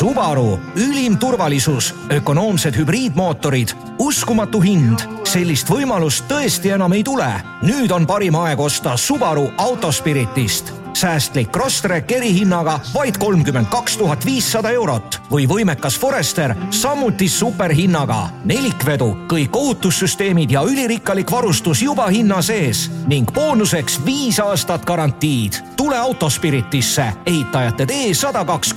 Subaru, ülim turvalisus, ökonoomsed hübriidmootorid, uskumatu hind. Sellist võimalust tõesti enam ei tule. Nüüd on parim aeg osta Subaru Autospiritist. Säästlik Crosstrek erihinnaga vaid 32 500 eurot või võimekas Forester samuti superhinnaga. Nelikvedu, kõik ohutussüsteemid ja ülirikkalik varustus juba hinna sees ning boonuseks 5 aastat garantiid. Tule Autospiritisse, ehitajate tee 120.